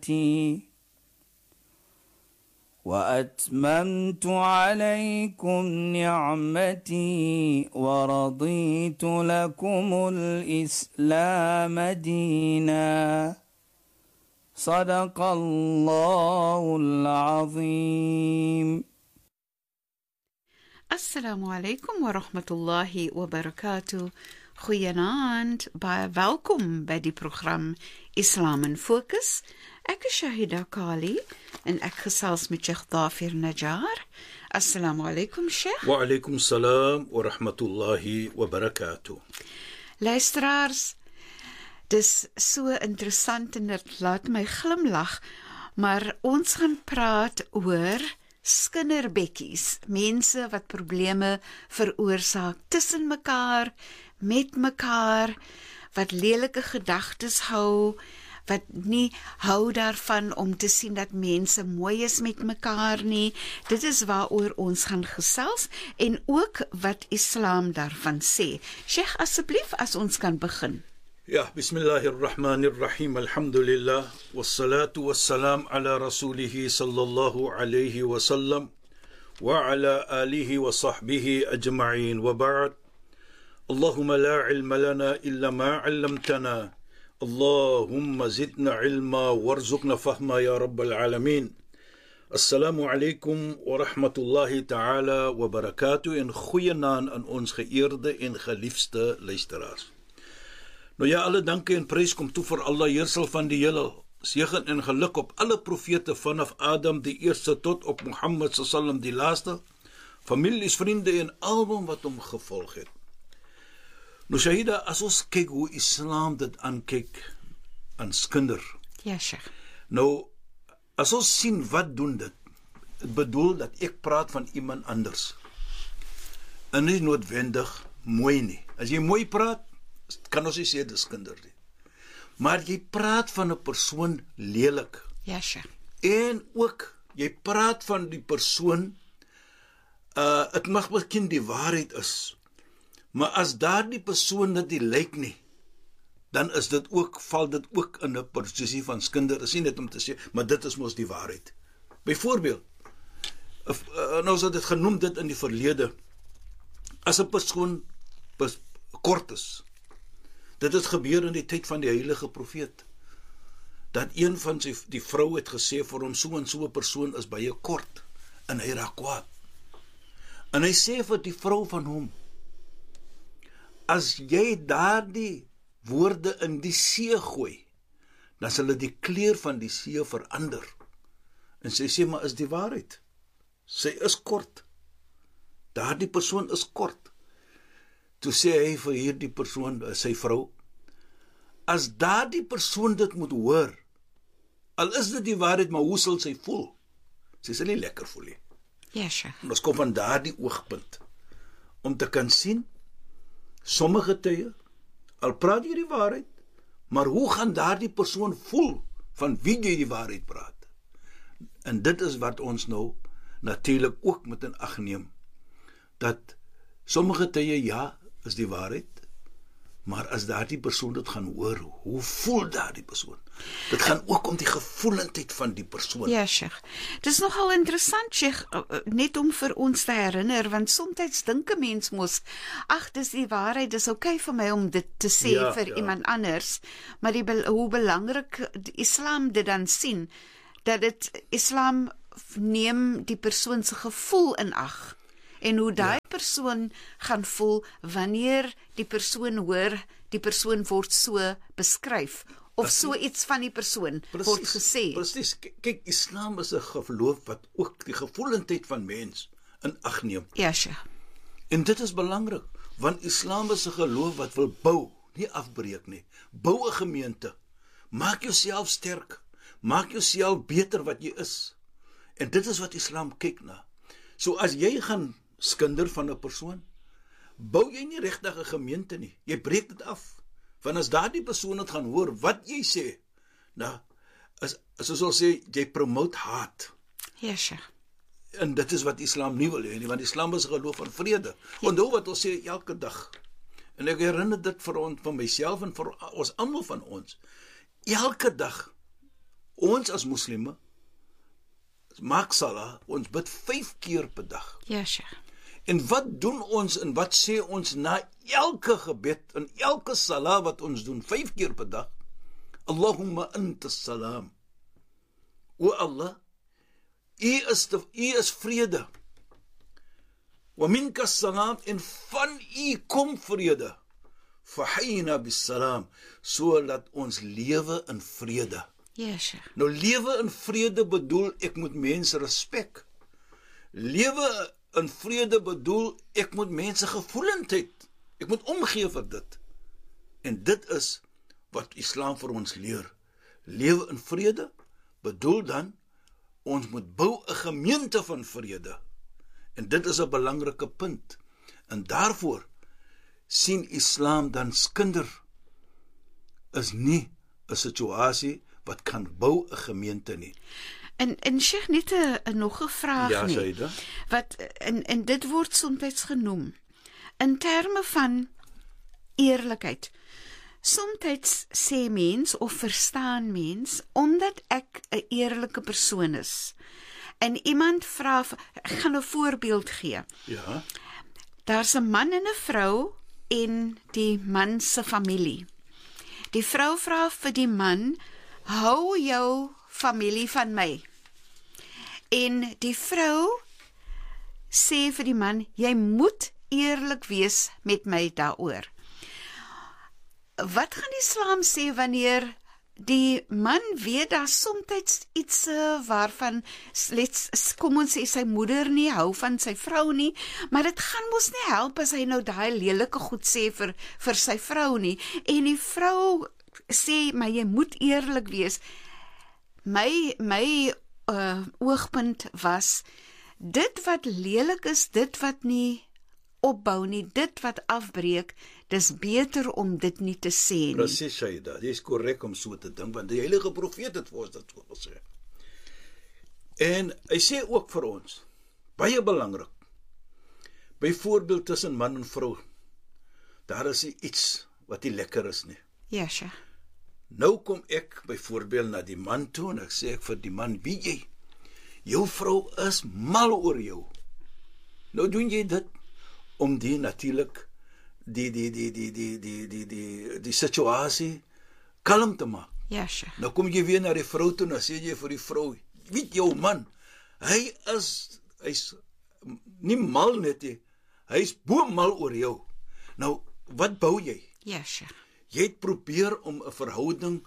وأتممت عليكم نعمتي ورضيت لكم الإسلام دينا صدق الله العظيم. Assalamu alaikum wa rahmatullahi wa barakatuh. Goeienaand, baie welkom by die program Islam in Fokus. Ek is Shahida Kali en ek gesels met Sheikh Dafir Najjar. Assalamu alaikum, Sheikh. Wa alaikum salam wa rahmatullahi wa barakatuh. Luisteraars, dis so interessant en dit laat my glimlag, maar ons gaan praat oor skinderbekkies, mense wat probleme veroorsaak tussen mekaar, met mekaar, wat lelike gedagtes hou, wat nie hou daarvan om te sien dat mense mooi is met mekaar nie. Dit is waaroor ons gaan gesels en ook wat Islam daarvan sê. Sheikh, asseblief as ons kan begin. Ja, bismillahirrahmanirrahim, alhamdulillah, wassalatu wassalam ala rasulihi sallallahu alayhi wa sallam, wa ala alihi wa sahbihi ajma'in, wa ba'd. Allahumma la ilma lana illa ma 'allamtana. Allahumma zidna ilma warzuqna fahma ya rabbal alamin. Assalamu alaykum wa rahmatullahi ta'ala wa barakatuh en goeienaand aan ons geëerde en geliefde luisteraars. Nou ja, alle dankie en prys kom toe vir Allah, heersel van die heelal. Seën en geluk op alle profete vanaf Adam die eerste tot op Mohammed sallam die laaste, families, vriende en almal wat hom gevolg het. Nou Shahida, as ons kyk hoe Islam dit aankyk aan skinder. Ja, Sheikh. Nou, as ons sien wat doen dit, het bedoel dat ek praat van iemand anders. En nie noodwendig mooi nie. As jy mooi praat, kan ons nie sê dis skinder nie. Maar jy praat van 'n persoon lelik. Ja, Sheikh. En ook, jy praat van die persoon, het mag miskien die waarheid is, maar as daardie persoon dit nie lyk nie, dan is dit ook, val dit ook in 'n posisie van skinder. Is nie net om te sê, maar dit is mos die waarheid. Byvoorbeeld, nou is dit genoem dit in die verlede, as 'n persoon kort is. Dit het gebeur in die tyd van die heilige profeet, dat een van die vrou het gesê vir hom, so en so 'n persoon is baie kort, en hy raak kwaad. En hy sê vir die vrou van hom, as jy daardie woorde in die see gooi, dan sal dit die kleur van die see verander. En sy sê, maar is die waarheid? Sy is kort. Daardie persoon is kort. Toe sê hy vir hierdie persoon, sy vrou, as daardie persoon dit moet hoor, al is dit die waarheid, maar hoe sal sy voel? Sy sal nie lekker voel nie. Ja, Sheikh. En ons kom van daardie oogpunt, om te kan sien, sommige tye, al praat jy die waarheid, maar hoe gaan daardie persoon voel, van wie jy die waarheid praat? En dit is wat ons nou, natuurlik ook moet in ag neem, dat sommige tye, ja, is die waarheid, maar as daardie persoon dit gaan hoor, hoe voel daardie persoon? Dit gaan ook om die gevoelendheid van die persoon. Ja, Sheikh. Dit is nogal interessant, Sheikh, net om vir ons te herinner, want soms dink 'n mens mos, ag, dis die waarheid, dis okay vir my om dit te sê vir iemand anders, maar hoe belangrik die Islam dit dan sien, dat Islam neem die persoon se gevoel in ag. En hoe daai persoon gaan voel wanneer die persoon hoor, die persoon word so beskryf, of so iets van die persoon word gesê. Presies, kyk, Islam is 'n geloof wat ook die gevoelendheid van mens in ag neem. Ja, Sheikh. En dit is belangrik, want Islam is 'n geloof wat wil bou, nie afbreek nie. Bou 'n gemeente, maak jouself sterk, maak jouself beter wat jy is. En dit is wat Islam kyk na. So as jy gaan skinder van 'n persoon, bou jy nie regtig 'n gemeente nie. Jy breek dit af. Want as daardie persoon het gaan hoor wat jy sê, nou, soos ons sê, jy promote haat. Ja, Sheikh. En dit is wat Islam nie wil hê nie, want Islam is 'n geloof van vrede. Onthou wat ons sê elke dag. En ek herinner dit vir myself en vir ons almal van ons. Elke dag Ons as moslime maak salah, ons bid 5 keer per dag. Ja, Sheikh. En wat doen ons en wat sê ons na elke gebed en elke salah wat ons doen 5 keer per dag? Allahumma anta salam. O Allah, U is vrede. Wa minka salam, en van U kom vrede. Fahayna bis salam, sodat ons lewe in vrede. Ja, Sheikh. Nou lewe in vrede bedoel ek moet mense respek. Lewe in vrede bedoel ek moet mense gevoelendheid. Ek moet omgee vir dit. En dit is wat Islam vir ons leer. Lewe in vrede bedoel dan ons moet bou 'n gemeente van vrede. En dit is 'n belangrike punt. En daarvoor sien Islam dan skinder is nie 'n situasie wat kan bou 'n gemeente nie. En Sheikh, net nog 'n vraag Ja, nie. Saida. Wat en dit word soms genoem in terme van eerlikheid. Soms sê mens of verstaan mens, omdat ek 'n eerlike persoon is. En iemand vra, ek gaan 'n voorbeeld gee. Ja. Daar's 'n man en 'n vrou en die man se familie. Die vrou vra vir die man, hou jou familie van my. En die vrou sê vir die man, jy moet eerlik wees met my daaroor. Wat gaan Islam sê wanneer die man weet daar soms iets waarvan, kom ons sê sy moeder nie hou van sy vrou nie, maar dit gaan mos nie help as hy nou daai lelike goed sê vir sy vrou nie, en die vrou sê, maar jy moet eerlik wees. My oogpunt was, dit wat lelik is, dit wat nie opbou nie, dit wat afbreek, dis beter om dit nie te sê nie. Presies, Shaida. Dit is korrek om so te dink, want die heilige profeet het vir ons dit so gesê. En hy sê ook vir ons, baie belangrik, byvoorbeeld tussen man en vrou, daar is iets wat nie lekker is nie. Ja, Sheikh. Nou kom ek byvoorbeeld na die man toe en ek sê ek vir die man, weet jy, jou vrou is mal oor jou. Nou doen jy dit om die natuurlik die situasie kalm te maak. Ja, Sheikh. Nou kom jy weer na die vrou toe en dan sê jy vir die vrou, weet jou man, hy's nie mal net nie, hy's bo-mal oor jou. Nou, wat bou jy? Ja, Sheikh. Jy het probeer om 'n verhouding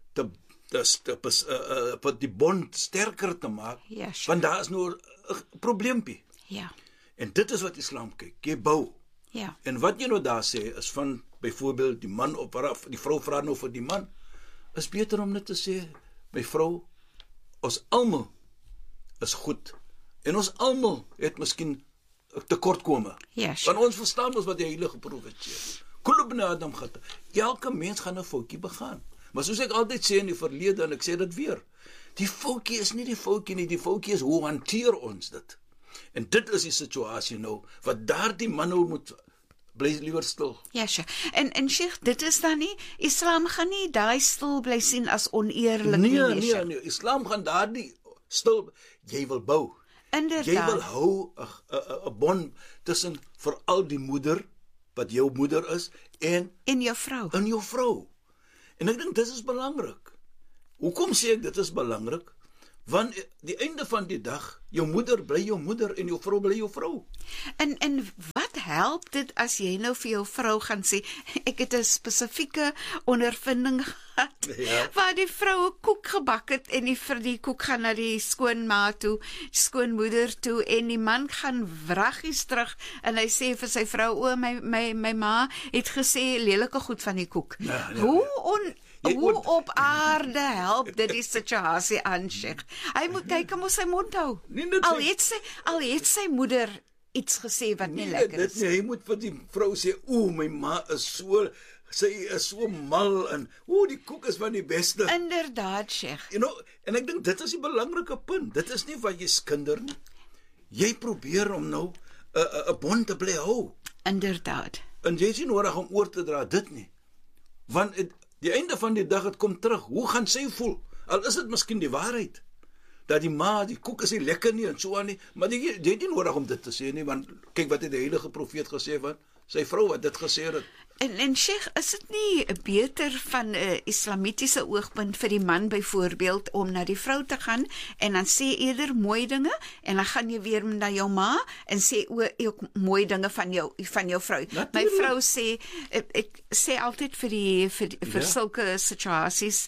vir die bond sterker te maak, Ja, Sheikh. want daar is nou 'n probleempie. Ja, En dit is wat Islam kyk, jy bou. ja, En wat jy nou daar sê, is van, byvoorbeeld, die man op die vrou vra nou vir die man, is beter om net te sê, my vrou, ons almal is goed, en ons almal het miskien tekortkome. ja, Sheikh. Want ons verstaan ons wat die heilige profeet sê. Kullu ibn Adam khata. Elke mens gaan 'n foutjie begaan. Maar soos ek altyd sê in die verlede, en ek sê dit weer, die foutjie is nie die foutjie nie, die foutjie is hoe hanteer ons dit. En dit is die situasie nou, wat daardie man nou moet bly liewer stil. Ja, Sheikh. En Sheikh, dit is dan nie, Islam gaan nie daai stil bly sien as oneerlik nie, Sheikh. Nee, Islam gaan daardie stil, jy wil bou. Inderdaad. Jy wil hou 'n bond tussen veral die moeder, wat jou moeder is, en jou vrou. in jou vrou. En ek dink dit is belangrik. Hoekom sê ek dit is belangrik? Want die einde van die dag, jou moeder bly jou moeder en jou vrou bly jou vrou. En wat help dit as jy nou vir jou vrou gaan sê, ek het 'n spesifieke ondervinding gehad, Ja. waar die vrou 'n koek gebak het en die koek gaan na die skoonma toe, skoonmoeder toe, en die man gaan wraggies terug en hy sê vir sy vrou, o, my ma het gesê lelike goed van die koek. Ja, Hoe op aarde help dit die situasie aan, Sheikh? Hy moet kyk, hy moet sy mond hou. Nee, dit Al het sy moeder iets gesê wat nie lekker dit is. nie, hy moet vir die vrou sê, my ma is sy is so mal, en die koek is van die beste. Inderdaad, Sheikh. En ek dink dit is die belangrike punt. Dit is nie wat jy skinder nie. Jy probeer om nou 'n bond te bly hou. Inderdaad. En jy is nie nodig om oor te dra dit nie. Want die einde van die dag, het kom terug. Hoe gaan sy voel Al is dit miskien die waarheid. Dat die ma, die koek is nie lekker nie en so aan nie, maar jy het nie nodig om dit te sê nie, want kyk wat het die heilige profeet gesê van sy vrou wat dit gesê het. En Sheikh, is dit nie beter van 'n islamitiese oogpunt vir die man byvoorbeeld om na die vrou te gaan en dan sê eerder mooi dinge en dan gaan jy weer na jou ma en sê ook mooi dinge van jou vrou. Natuurlijk. My vrou sê ek sê altyd vir sulke situasies,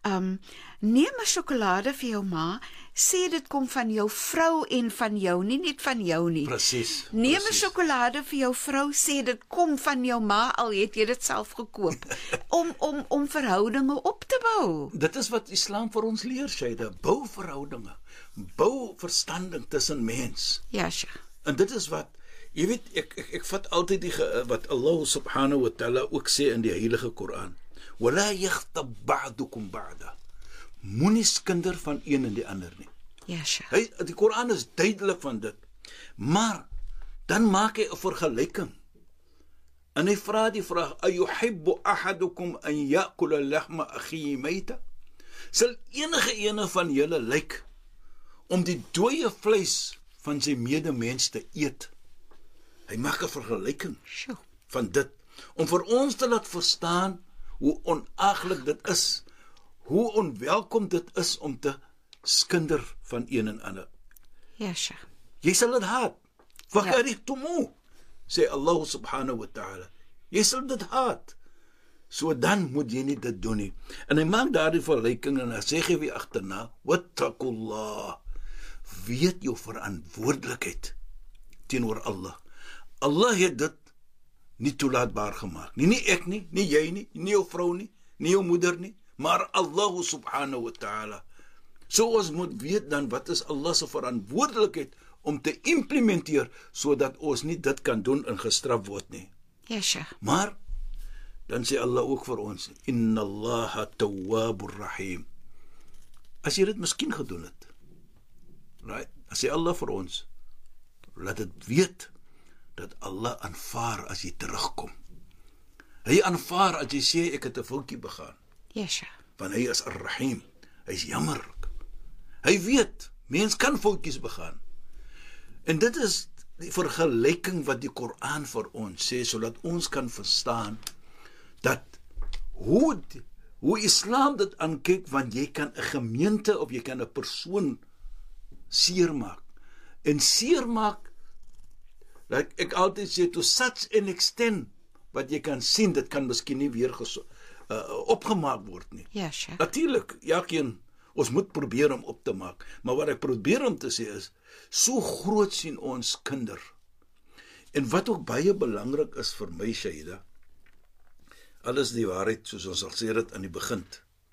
neem 'n sjokolade vir jou ma, sê dit kom van jou vrou en van jou, nie net van jou nie. Presies. Neem 'n sjokolade vir jou vrou, sê dit kom van jou ma, al het jy dit self gekoop, om verhoudinge op te bou. Dit is wat Islam vir ons leer, Shaida. Bou verhoudinge, bou verstanding tussen mens. Ja, Sheikh. En dit is wat, jy weet, ek vat altyd wat Allah subhanahu wa ta'ala ook sê in die heilige Koran. Wala yaghtab ba'dukum ba'da. Moenie skinder van een en die ander nie. Ja, Sheikh. Die Koran is duidelik van dit. Maar dan maak hy 'n vergelyking. En hy vra die vraag: "Ayuhibbu ahadukum an ya'kula lahma akhihi mayta?" Sal enige ene van julle lyk om die dooie vleis van sy medemens te eet? Hy maak 'n vergelyking van dit om vir ons te laat verstaan hoe onaaglik dit is, hoe onwelkom dit is om te skinder van een en ander. Ja, Sheikh. Jy sal dit haat. Fakarihtumu, sê Allah subhanahu wa ta'ala. Jy sal dit haat. So dan moet jy nie dit doen nie. En hy maak daardie vergelyking en hy sê gee weer agterna, wattaqullah. Weet jou verantwoordelikheid teenoor Allah. Allah het dit nie toelaatbaar gemaak. Nie ek nie, nie jy nie, nie jou vrou nie, nie jou moeder nie, maar Allah subhanahu wa ta'ala. So ons moet weet dan wat is Allah se verantwoordelikheid om te implementeer sodat ons nie dit kan doen en gestraf word nie. Ja, Sheikh. Maar dan sê Allah ook vir ons, inna Allaha tawwabur rahim. As jy dit miskien gedoen het, right? As sê Allah vir ons, laat dit weet dat Allah aanvaar as jy terugkom. Hy aanvaar as jy sê ek het 'n foutjie begaan. Ja, Sheikh. Want hy is ar-Rahim. Hy is jammerlik. Hy weet, mens kan foutjies begaan. En dit is die vergelyking wat die Koran vir ons sê, sodat ons kan verstaan dat hoe Islam dit aankyk, want jy kan 'n gemeente of jy kan 'n persoon seermaak. En seermaak, like ek altyd sê, to such an extent, wat jy kan sien, dit kan miskien nie weer opgemaak word nie. Ja, Sheikh. Natuurlik, ons moet probeer om op te maak, maar wat ek probeer om te sê is, so groot sien ons kinder. En wat ook baie belangrik is vir my, Shaida, alles die waarheid, soos ons al sê dit aan die begin.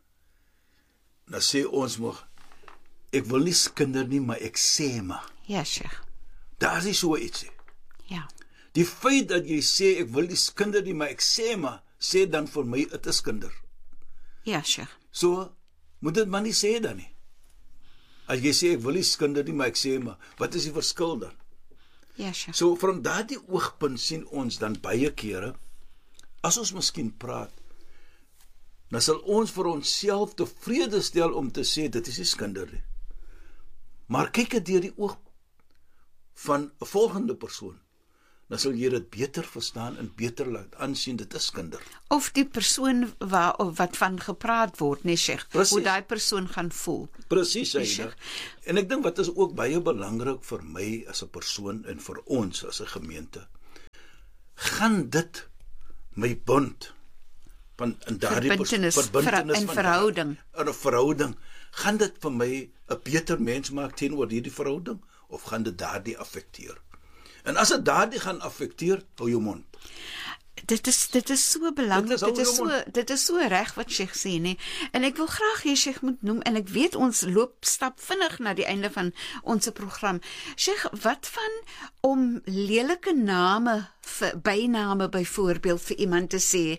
Dan sê ons mag, ek wil nie skinder nie, maar ek sê maar. Ja, Sheikh. Daar is so iets. Ja. Die feit dat jy sê, ek wil nie skinder nie, maar ek sê maar, sê dan vir my, het is kinder. Ja, Sheikh. So, moet dit maar nie sê dan nie. As jy sê, ek wil nie skinder nie, maar ek sê maar, wat is die verskil dan? Ja, Sheikh. So, van daardie oogpunt sien ons dan baie kere, as ons miskien praat, dan sal ons vir onsself tevrede stel om te sê, dit is nie skinder nie. Maar kyk dit deur die oog van 'n volgende persoon, dan sal jy dit beter verstaan en beter laat aansien, dit is skinder. Of die persoon wat van gepraat word, nee, Sheikh, hoe daai persoon gaan voel. Presies, Shaida. En ek dink wat is ook baie belangrik vir my as 'n persoon en vir ons as 'n gemeente, gaan dit my bond van in daardie verbintenis en verhouding. In 'n verhouding, gaan dit vir my 'n beter mens maak teenoor hierdie verhouding, of gaan dit daardie affekteer? En as dit daardie gaan affekteer, hou jou mond. Dit is so belangrik. Dit is so reg wat Sheikh sê, nee. En ek wil graag hê Sheikh moet noem, en ek weet ons stap vinnig na die einde van ons program. Sheikh, wat van om lelike name, byname byvoorbeeld vir iemand te sê?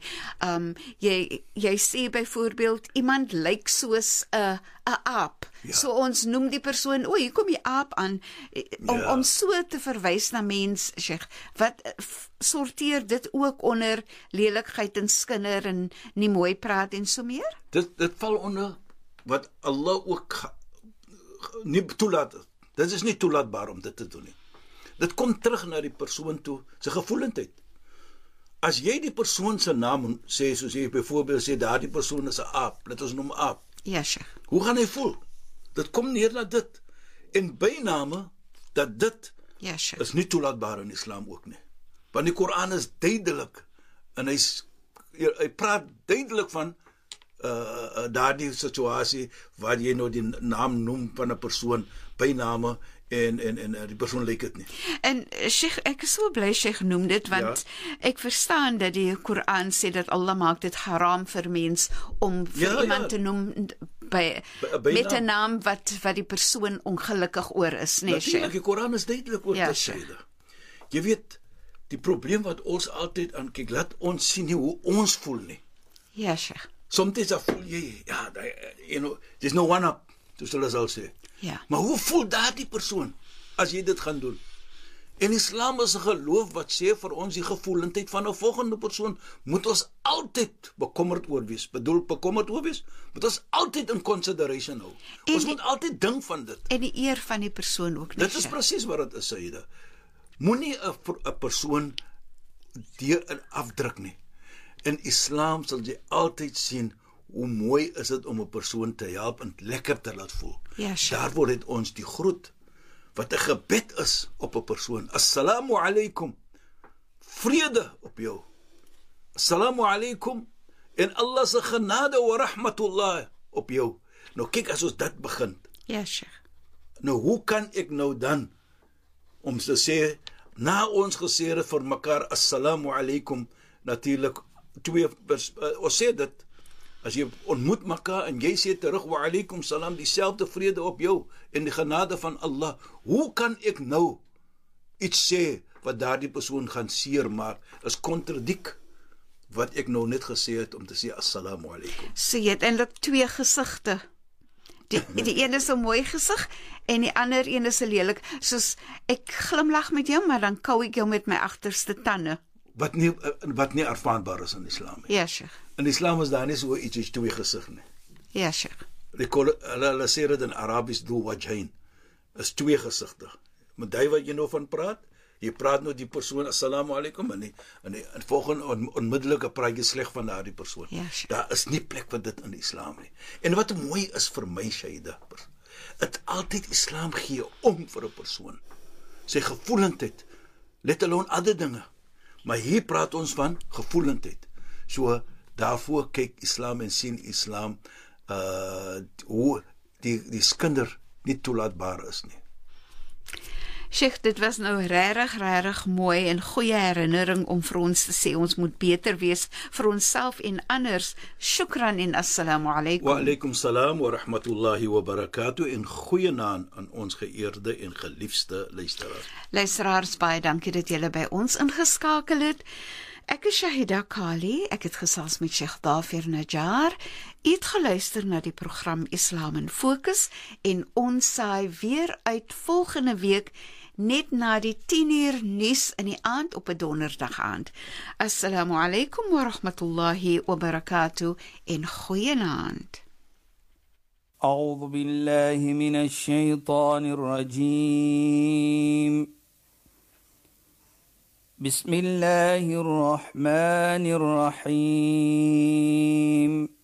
Jy sê byvoorbeeld iemand lyk soos 'n aap. Ja. So ons noem die persoon, hier kom die aap aan, om so te verwys na mens, Sheikh. Wat sorteer dit ook onder lelikheid en skinder en nie mooi praat en so meer? Dit val onder wat Allah ook nie toelaat. Dit is nie toelaatbaar om dit te doen nie. Dit kom terug na die persoon toe, sy gevoelendheid. As jy die persoon se naam sê, soos jy byvoorbeeld sê, daardie persoon is 'n aap, let ons noem aap. Ja, Sheikh. Hoe gaan hy voel? Dit kom neer na dit. En byname, dat dit Ja, Sheikh. is nie toelaatbaar in Islam ook nie. Want die Koran is duidelik, en hy praat duidelik van daardie situasie, waar jy nou die naam noem van 'n persoon, byname, en die persoon lyk dit nie. En Sheikh, ek is so bly Sheikh noem dit, want ek verstaan dat die Koran sê dat Allah maak dit haram vir mens om vir iemand te noem met 'n naam wat die persoon ongelukkig oor is, nee Sheikh. Natuurlik, die Koran is duidelik oor dit sê. Jy weet, die probleem wat ons altyd aan kyk, laat ons sien nie hoe ons voel nie. Ja, Sheikh. Soms voel jy, there's no one up, soos hulle sal sê. Ja. Maar hoe voel daardie persoon as jy dit gaan doen? En Islam is 'n geloof wat sê vir ons die gevoelendheid van 'n volgende persoon moet ons altyd bekommerd oor wees. Moet ons altyd in consideration hou. Ons moet altyd dink van dit. En die eer van die persoon ook nie. Dit is presies wat dit is, Saida. Moenie 'n persoon afdruk nie. In Islam sal jy altyd sien hoe mooi is dit om 'n persoon te help en lekker te laat voel. Ja, daar word dit ons die groet wat 'n gebed is op 'n persoon. Assalamu alaykum. Vrede op jou. Assalamu alaykum en Allah se genade wa rahmatullah op jou. Nou kyk, as ons dit begin. Ja, Sheikh. Nou hoe kan ek nou dan om te sê na ons gesê het vir mekaar assalamu alaykum, natuurlik ons sê dit as jy ontmoet mekaar en jy sê terug wa alaykum salam, dieselfde vrede op jou en die genade van Allah. Hoe kan ek nou iets sê wat daardie persoon gaan seermaak? Is kontradik wat ek nou net gesê het om te sê assalamu alaykum. So jy het eintlik twee gesigte. Die een is 'n mooi gesig en die ander een is 'n lelik. Soos ek glimlag met jou, maar dan kou ek jou met my agterste tande. Wat nie ervaarbaar is in Islam nie. Ja, Sheikh. In Islam is daar nie so iets twee gesig nie. Ja, Sheikh. Hulle sê dit in Arabies dhu wajhain. Is twee gesigte. Met jy wat jy nou van praat, jy praat nou die persoon assalamu alaykum en volgende onmiddellike praat jy sleg van daardie persoon. Ja, Sheikh. Daar is nie plek vir dit in Islam nie. En wat mooi is vir my, Shaida, het altyd Islam gee om vir 'n persoon. Sy gevoelendheid, let alone ander dinge. Maar hier praat ons van gevoelendheid. So daarvoor kyk Islam en sien Islam hoe die skinder nie toelaatbaar is nie. Sheikh, dit was nou regtig mooi en goeie herinnering om vir ons te sê ons moet beter wees vir onsself en anders. Shukran en assalamu alaykum. Wa alaykum salam wa rahmatullahi wa barakatuh en goeienaand aan ons geëerde en geliefde luisteraars. Luisteraars, baie dankie dat julle by ons ingeskakel het. Ek is Shahida Kali, ek het gesels met Sheikh Dafer Najjar. U het geluister na die program Islam in Fokus en ons saai weer uit volgende week net na die 10:00 nuus in die aand op 'n donderdag aand. Assalamu alaykum wa rahmatullahi wa barakatuh en goeienaand. أعوذ بالله من الشيطان الرجيم بسم الله الرحمن الرحيم